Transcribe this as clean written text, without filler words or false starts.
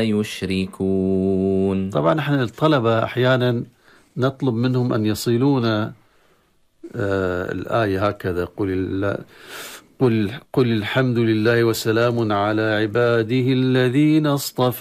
يشركون. طبعا نحن الطلبة أحيانا نطلب منهم أن يصلون الآية هكذا: قل الحمد لله وسلام على عباده الذين اصطفى